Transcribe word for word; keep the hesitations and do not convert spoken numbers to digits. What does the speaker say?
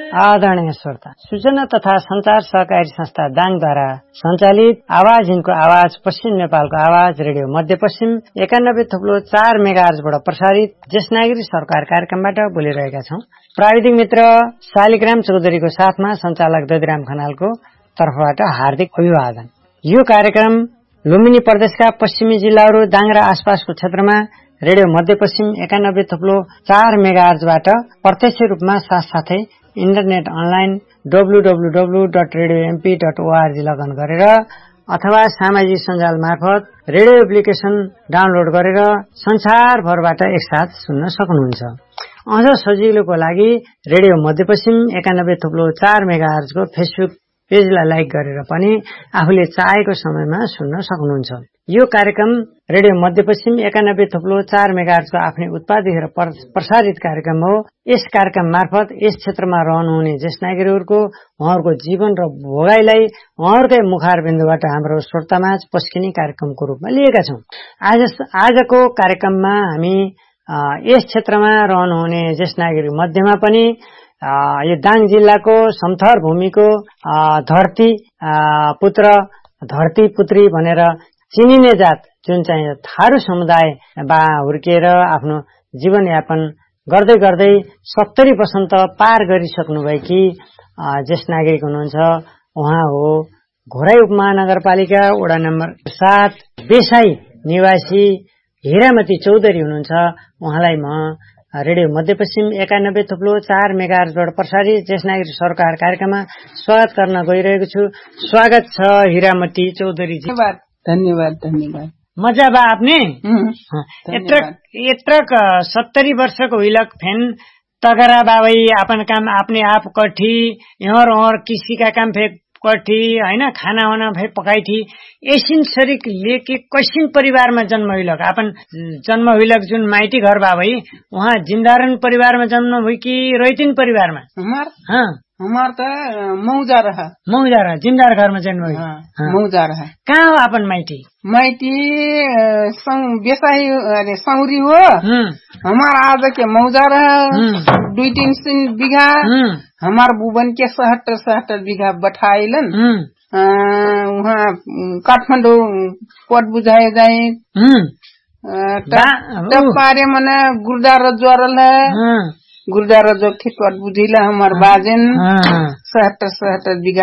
आदरणीय श्रोता, सूचना तथा संचार सहकारी संस्था दाङद्वारा सञ्चालित आवाज हिन्दको आवाज पश्चिम नेपालको आवाज रेडियो मध्यपश्चिम एकानब्बे थुप्लो चार मेगाहर्जबाट प्रसारित देशनागरी सरकार कार्यक्रमबाट बोलिरहेका छौं। प्राविधिक मित्र शालिग्राम चौधरीको साथमा सञ्चालक दधिराम खनालको तर्फबाट हार्दिक अभिवादन। यो कार्यक्रम लुम्बिनी प्रदेशका पश्चिमी जिल्लाहरू दाङ र आसपासको क्षेत्रमा रेडियो मध्यपश्चिम एकानब्बे थुप्लो चार मेगाहर्जबाट प्रत्यक्ष रूपमा साथसाथै internet online W W W dot radio MP dot ORG लगन गरेर अथवा सामाजिक सञ्जाल मार्फत रेडियो एप्लिकेशन डाउनलोड गरेर संसारभरबाट एकसाथ सुन्न सक्नुहुन्छ। अझ सजिलोको लागि रेडियो मध्यपश्चिम एकानब्बे थुप्लो चार मेगाहर्जको फेसबुक पेजलाई लाइक गरेर पनि आफूले चाहेको समयमा सुन्न सक्नुहुन्छ। यो कार्यक्रम रेडियो मध्यपश्चिम एकानब्बे थुप्लो चार मेगाहर्जको आफ्नै उत्पादित र प्रसारित कार्यक्रम हो। यस कार्यक्रम मार्फत यस क्षेत्रमा रहनुहुने ज्येष्ठ नागरिकहरूको उहाँहरूको जीवन र भोगाईलाई उहाँहरूकै मुखारबिन्दुबाट हाम्रो श्रोतामाझ पस्किने कार्यक्रमको रूपमा लिएका छौं। आज आजको कार्यक्रममा हामी यस क्षेत्रमा रहनुहुने ज्येष्ठ नागरिक मध्यमा पनि यो दाङ जिल्लाको समथर भूमिको धरती पुत्र धरती पुत्री भनेर चिनिने जात जुन चाहिँ थारू समुदाय बा हुर्किएर आफ्नो जीवनयापन गर्दै गर्दै सत्तरी वसन्त पार गरिसक्नुभएकी ज्येष्ठ नागरिक हुनुहुन्छ। उहाँ हो घोराई उपमहानगरपालिका वडा नम्बर सात बेसाई निवासी हिरामती चौधरी हुनुहुन्छ। उहाँलाई म रेडियो मध्यपश्चिम एकानब्बे थुप्लो चार मेगाहर्जबाट प्रसारित ज्येष्ठ नागरिक सरकार कार्यक्रममा स्वागत गर्न गइरहेको छु। स्वागत छ हिरामती चौधरी जी। धन्यवाद धन्यवाद धन्यवाद। मजा बा आपने एत्रक सत्तरी वर्षको हिलक फेन तगरा बाबई आपन काम अपने आप कठी और और किसी का काम फेक कठी हैन खाना वाना फे पकाई थी एसिन शरीक लेके कैसिन परिवार में जन्म हुइलक आपन जन्म हुइलक जुन माइती घर बा भई वहाँ जिन्दारन परिवार में जन्म हुई कि रैतिन परिवार में हमार हाँ हमार त मौजा रहा मौजा रहा जिन्दार घर में जन्म हुई हाँ मौजा रहा। कहाँ हो आपन माइती माइती बेसाई अरे सौरी हो हमार आज के मौजा रहा दुई तीन तीन बीघा हमार बुबन के सहत्तर सहत्तर बीघा बठाइलन वहाँ काठमाडौँ पट बुझाए जाए तब पारे मना गुर्दा रज्वारल है गुर्दा रजो थे पट बुझिला हमार बाजन सहत्तर सहत्तर बीघा